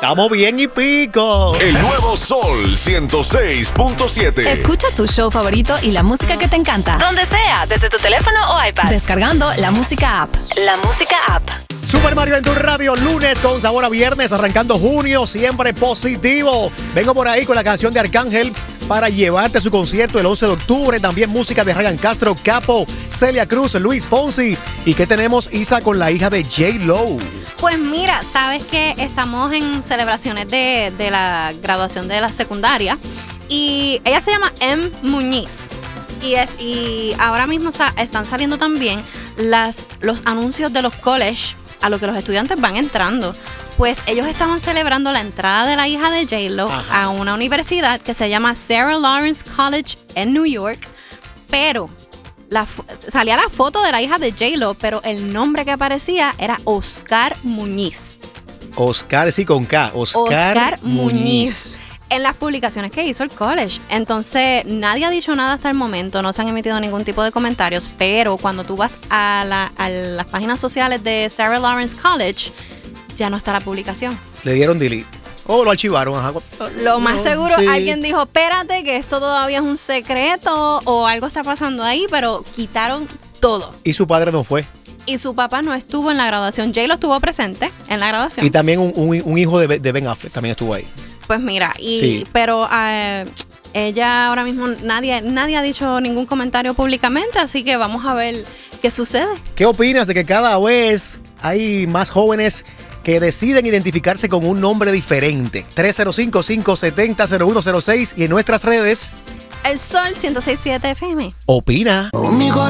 Estamos bien y pico. El nuevo Sol 106.7. Escucha tu show favorito y la música que te encanta. Donde sea, desde tu teléfono o iPad. Descargando la música app. La música app. Super Mario en tu radio, lunes con sabor a viernes, arrancando junio, siempre positivo. Vengo por ahí con la canción de Arcángel para llevarte a su concierto el 11 de octubre. También música de Ryan Castro, Capo, Celia Cruz, Luis Fonsi. ¿Y qué tenemos, Isa, con la hija de J-Lo? Pues mira, sabes que estamos en celebraciones de la graduación de la secundaria y ella se llama M. Muñiz. Y ahora mismo están saliendo también los anuncios de los college a lo que los estudiantes van entrando. Pues ellos estaban celebrando la entrada de la hija de J-Lo a una universidad que se llama Sarah Lawrence College en New York, pero salía la foto de la hija de J-Lo, pero el nombre que aparecía era Oscar Muñiz. Oscar, sí, con K. Oscar Muñiz. En las publicaciones que hizo el college. Entonces, nadie ha dicho nada hasta el momento, no se han emitido ningún tipo de comentarios, pero cuando tú vas a las páginas sociales de Sarah Lawrence College, ya no está la publicación. Le dieron delete. O lo archivaron. Ajá. Lo más seguro, sí. Alguien dijo, espérate, que esto todavía es un secreto o algo está pasando ahí, pero quitaron todo. ¿Y su padre no fue? Y su papá no estuvo en la graduación. J-Lo estuvo presente en la graduación. Y también un hijo de Ben Affleck también estuvo ahí. Pues mira, sí. Pero ella ahora mismo, nadie ha dicho ningún comentario públicamente, así que vamos a ver qué sucede. ¿Qué opinas de que cada vez hay más jóvenes que deciden identificarse con un nombre diferente? 305-570-0106 y en nuestras redes. El Sol 106.7 FM. Opina. Conmigo